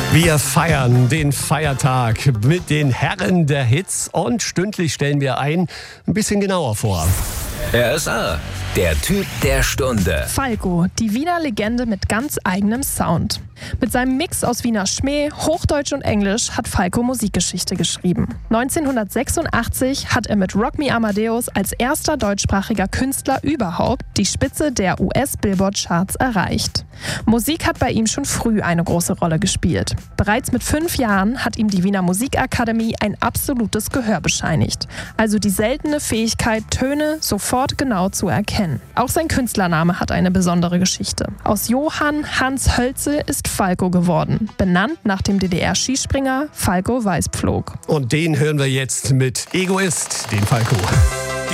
Wir feiern den Feiertag mit den Herren der Hits und stündlich stellen wir ein bisschen genauer vor. RSA, der Typ der Stunde. Falco, die Wiener Legende mit ganz eigenem Sound. Mit seinem Mix aus Wiener Schmäh, Hochdeutsch und Englisch hat Falco Musikgeschichte geschrieben. 1986 hat er mit Rock Me Amadeus als erster deutschsprachiger Künstler überhaupt die Spitze der US-Billboard-Charts erreicht. Musik hat bei ihm schon früh eine große Rolle gespielt. Bereits mit 5 Jahren hat ihm die Wiener Musikakademie ein absolutes Gehör bescheinigt. Also die seltene Fähigkeit, Töne sofort genau zu erkennen. Auch sein Künstlername hat eine besondere Geschichte. Aus Johann Hans Hölzel ist Falco geworden, benannt nach dem DDR-Skispringer Falco Weißpflog. Und den hören wir jetzt mit Egoist, den Falco.